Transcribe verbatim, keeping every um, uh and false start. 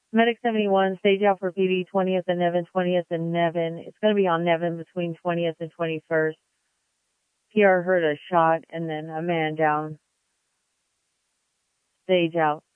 Medic seventy-one, stage out for P D twentieth and Nevin, twentieth and Nevin. It's going to be on Nevin between twentieth and twenty-first. P R heard a shot and then a man down. Stage out.